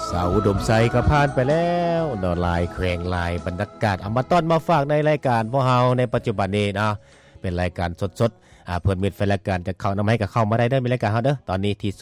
สาวอุดมไซก็ผ่านไปแล้วดอลายแขวงลายบรรยากาศเอามาต้อนมาฝากในรายการพวกเฮาในปัจจุบันนี้นะเป็นรายการสดๆเพิ่นมีแฟนรายการจะเข้านำให้กับเข้ามาได้เด้อมีรายการเฮาเด้อตอนนี้ที่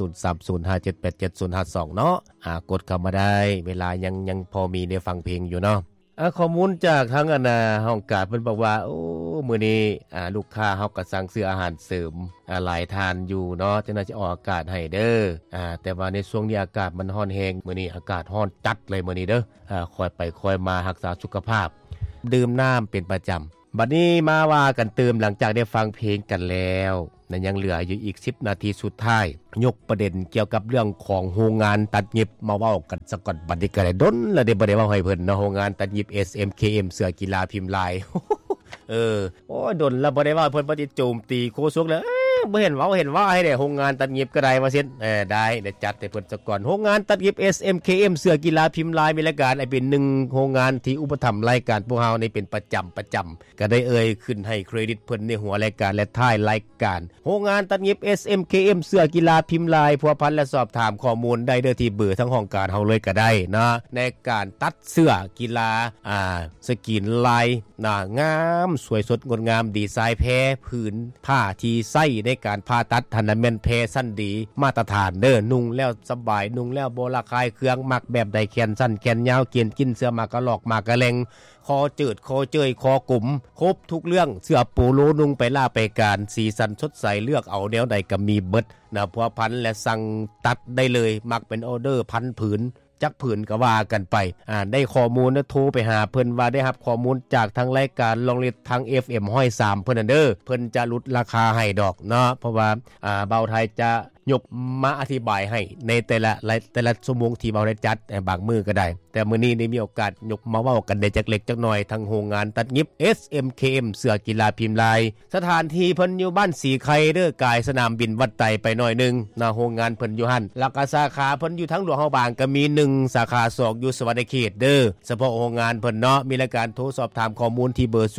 0305787052เนาะกดเข้ามาได้เวลายังพอมีได้ฟังเพลงอยู่เนาะข้อมูลจากทางห้องการเพิ่นบอกว่าโอ้มื้อนี้ลูกค้าเฮาก็สั่งซื้ออาหารเสริมหลายทานอยู่เนาะจังได๋สิออกอากาศให้เด้อแต่ว่าในช่วงนี้อากาศมันร้อนแรงมื้อนี้อากาศร้อนจัดเลยมื้อนี้เด้อค่อยไปค่อยมารักษาสุขภาพดื่มน้ำเป็นประจำบัดนี้มาว่ากันเติมหลังจากได้ฟังเพลงกันแล้วนั้นยังเหลืออยู่อีก10นาทีสุดท้ายยกประเด็นเกี่ยวกับเรื่องของโรงงานตัดเย็บมาเว้ากันสักก่อนบัดนี้ก็ได้ดนแล้วได้บ่ได้เว้าให้เพิ่นเนาะโรงงานตัดเย็บ SMKM เสื้อกีฬาพิมพ์ลายโอ้ยดนแล้วบ่ได้ว่าเพิ่นบ่ได้โจมตีโคชกเลยบ่เห็นว่าให้ได้โรงงานตัดเย็บก็ได้ว่าซั่นได้จัดให้เพิ่นสักก่อนโรงงานตัดเย็บ SMKM เสื้อกีฬาพิมพ์ลายมีรายการเป็น1โรงงานที่อุปถัมภ์รายการพวกเฮานี่เป็นประจำก็ได้ขึ้นให้เครดิตเพิ่นในหัวรายการและท้ายรายการโรงงานตัดเย็บ SMKM เสื้อกีฬาพิมพ์ลายพัวพันและสอบถามข้อมูลได้เด้อที่เบอร์ทั้งห้องการเฮาเลยก็ได้นะในการตัดเสื้อกีฬาสกรีนลายงามสวยสดงดงามดีไซน์แพรผืนผ้าที่ใช้ในการผ่าตัดทันแม่นแพรสั้นดีมาตรฐานเด้อนุ่งแล้วสบายนุ่งแล้วบ่ระคายเครื่องมักแบบใดแขนสั้นแขนยาวกินเสื้อมากระลอกมากระแลงคอจืดคอเจยคอกลุ่มครบทุกเรื่องเสื้อโปโลนุ่งไปล่าไปการสีสันสดใสเลือกเอาแนวใดก็มีเบิดนะพัวพันและสั่งตัดได้เลยมักเป็นออเดอร์พันผืนจักผืนก็ว่ากันไปได้ข้อมูลนะโทรไปหาเพิ่นว่าได้รับข้อมูลจากทางรายการลองเรียนทาง FM 103เพิ่นเด้อเพิ่นจะลดราคาให้ดอกเนาะเพราะว่าเบาไทยจะยกมาอธิบายให้ในแต่ละชั่วโมงที่เบาได้จัดบางมื้อก็ได้แต่มื้อนี้ได้มีโอกาสยกมาเว้ากันได้จักเล็กจักน้อยทางโรงงานตัดเย็บ SMKM เสื้อกีฬาพิมพ์ลายสถานที่เพิ่นอยู่บ้านสีไข่เด้อกายสนามบินวัดไตไปหน่อยนึงนะโรงงานเพิ่นอยู่หั่นแล้วก็สาขาเพิ่นอยู่ทั้งหลวงเฮาบางก็มี1สาขา2อยู่สวรรณเขตเด้อเฉพาะโรงงานเพิ่นเนาะมีรายการโทรสอบถามข้อมูลที่เบอร์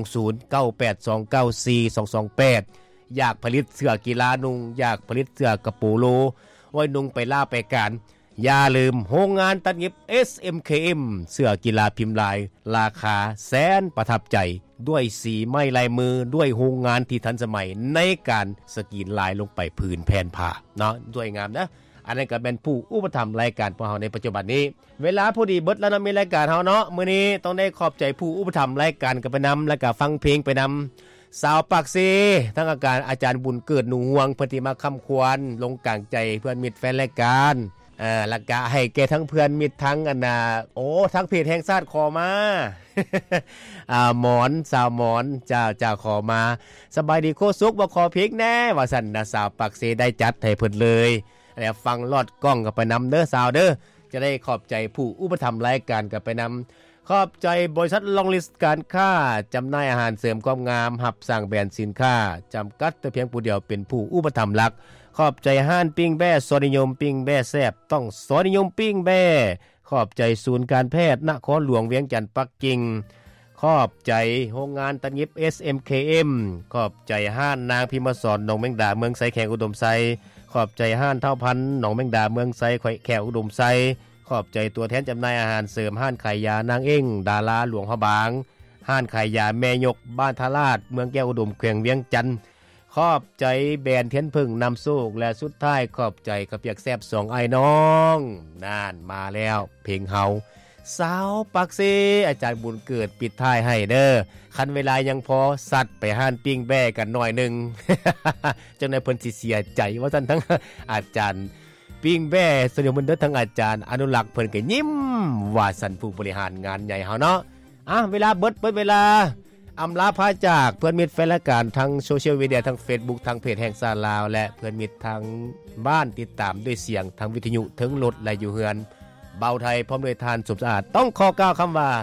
02098294228อยากผลิตเสื้อกีฬานุ่งอยากผลิตเสื้อกระโปโลไว้นุ่งไปล่าไปการอย่าลืมโรงงานตัดเย็บ SMKM เสื้อกีฬาพิมพ์ลายราคาแสนประทับใจด้วยสีไม้ลายมือด้วยโรงงานที่ทันสมัยในการสกรีนลายลงไปผืนแผ่นผ้าเนาะด้วยงามนะอันนั้นก็เป็นผู้อุปถัมภ์รายการพวกเฮาในปัจจุบันนี้เวลาพอดีเบิดแล้วนะมีรายการเฮาเนาะมื้อนี้ต้องได้ขอบใจผู้อุปถัมภ์รายการกันไปนำแล้วก็ฟังเพลงไปนำสาวปากซีทั้งอาจารย์บุญเกิดหนูห่วงเพิ่นที่มาค้ำควรลงกลางใจเพื่อนมิตรแฟนรายการแล้วก็ให้แก่ทั้งเพื่อนมิตรทั้งทั้งเพจแห่งชาติขอมาหมอนสาวหมอนเจ้าขอมาสบายดีโคสุกบ่ขอเพลงแน่ว่าซั่นนะสาวปากซีได้จัดให้เพิ่นเลยแล้วฟังลอดกล้องกับไปนำเด้อสาวเด้อจะได้ขอบใจผู้อุปถัมภ์รายการกับไปนำขอบใจบริษัทลองลิสต์การค้าจำหน่ายอาหารเสริมความงามหับสร้างแบรนด์สินค้าจำกัดแต่เพียงผู้เดียวเป็นผู้อุปถัมภ์หลักขอบใจห้านปิ้งแบ้สนิยมปิ้งแบ้แซ่บต้องสนิยมปิ้งแบ้ขอบใจศูนย์การแพทย์นครหลวงเวียงจันทน์ปักกิ่งขอบใจโรงงานตัดเย็บ SMKM ขอบใจห้านนางพิมพ์สอนหนองแมงดาเมืองไสแขงอุดมไซขอบใจห้านเท่าพันหนองแมงดาเมืองไสแขงอุดมไซขอบใจตัวแทนจำหน่ายอาหารเสริมห้านขายยานางเอ้งดาราหลวงพระบางห้านขายยาแม่ยกบ้านทาราชเมืองแก้วอุดมแขวงเวียงจันทน์ขอบใจแบรนด์เทียนพึ่งนำโชคและสุดท้ายขอบใจกระเปียกแซ่บ2ไอ้น้องนั่นมาแล้วเพลงเฮาสาวปักซีอาจารย์บุญเกิดปิดท้ายให้เด้อคันเวลายังพอสัตว์ไปห้านปิ้งแบ้กันหน่อยนึง จังได๋เพิ่นสิเสียใจว่าซั่นทั้งอาจารย์ปิ้งแบ้สนิยมเด้อทั้งอาจารย์อนุรักษ์เพิ่นก็ยิ้มว่าซั่นผู้บริหารงานใหญ่เฮาเนาะเวลาเบิดเวลาอำลาพาจากเพื่อนมิตรแฟนรายการทั้งโซเชียลมีเดียทั้ง Facebook ทั้งเพจแห่งชาติลาวและเพื่อนมิตรทั้งบ้านติดตามด้วยเสียงทั้งวิทยุถึงรถและอยู่เฮือนเบาไทยพร้อมด้วยทานสุขสะอาดต้องขอกล่าวคำว่า